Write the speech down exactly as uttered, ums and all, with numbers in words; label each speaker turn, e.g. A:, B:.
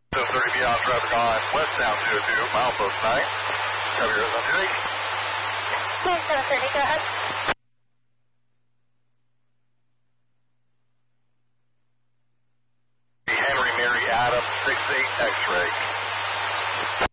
A: So thirty beyond traffic on westbound two oh two, milepost nine. Cover your on two eight.
B: seven thirty, go ahead.
A: Henry Mary Adams, six eight X-ray.